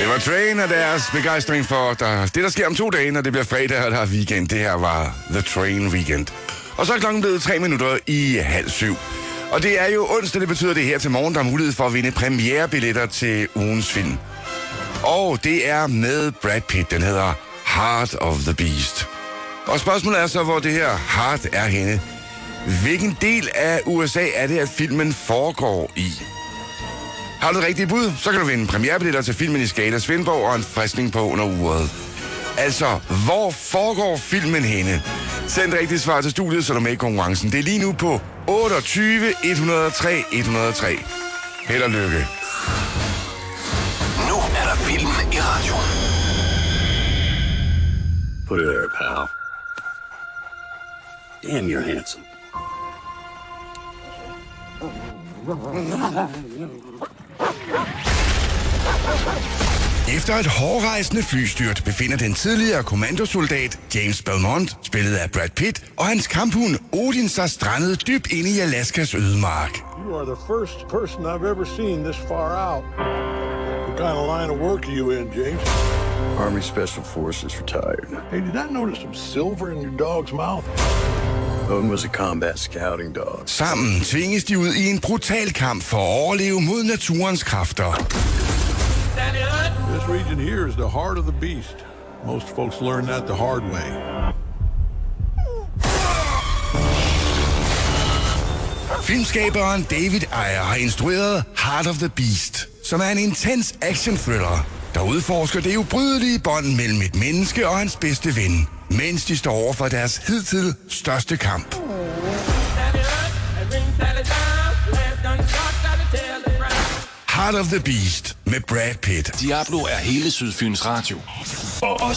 Det var Train og deres begejstring for det, der sker om 2 dage, når det bliver fredag, og der er weekend. Det her var The Train Weekend. Og så er klokken blevet 7:03. Og det er jo onsdag, det betyder det her til morgen, der er mulighed for at vinde premierebilletter til ugens film. Og det er med Brad Pitt, den hedder Heart of the Beast. Og spørgsmålet er så, hvor det her Heart er henne. Hvilken del af USA er det, at filmen foregår i? Har du et rigtigt bud, så kan du vinde premierebilletter til filmen i Skala Svendborg og en friskning på under uret. Altså, hvor foregår filmen henne? Send rigtigt svar til studiet, så du er med i konkurrencen. Det er lige nu på 28 103 103. Held og lykke. Nu er der film i radioen. Put it there, pal. Damn, you're handsome. Efter et hårdrejsende flystyrt befinder den tidligere kommandosoldat James Belmont, spillet af Brad Pitt, og hans kamphund Odin sig strandet dybt inde i Alaskas ødemark. You are the first person I've ever seen this far out. What kind of line of work are you in, James? Army Special Forces retired. Hey, did I notice some silver in your dog's mouth? Odin was a combat scouting dog. Sammen tvinges de ud i en brutal kamp for at overleve mod naturens kræfter. This region here is the heart of the beast. Most folks learn that the hard way. Filmskaberen David Ayer har instrueret Heart of the Beast, som er en intens action-thriller, der udforsker det ubrydelige bånd mellem et menneske og hans bedste ven, mens de står over for deres hidtil største kamp. Heart of the Beast med Brad Pitt. Diablo er hele Sydfyns Radio.